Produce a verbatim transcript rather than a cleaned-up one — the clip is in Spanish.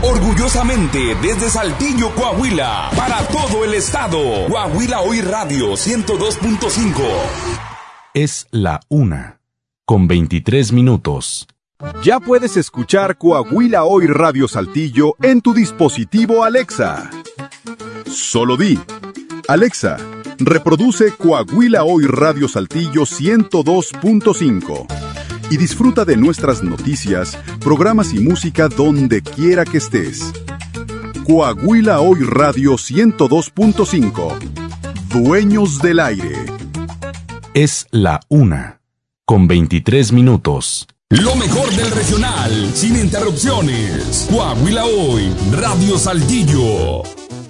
Orgullosamente desde Saltillo, Coahuila, para todo el estado. Coahuila Hoy Radio ciento dos punto cinco. Es la una, con veintitrés minutos. Ya puedes escuchar Coahuila Hoy Radio Saltillo en tu dispositivo Alexa. Solo di: Alexa, reproduce Coahuila Hoy Radio Saltillo ciento dos punto cinco y disfruta de nuestras noticias, programas y música donde quiera que estés. Coahuila Hoy Radio ciento dos punto cinco. Dueños del aire. Es la una, con veintitrés minutos. Lo mejor del regional, sin interrupciones. Coahuila Hoy Radio Saltillo.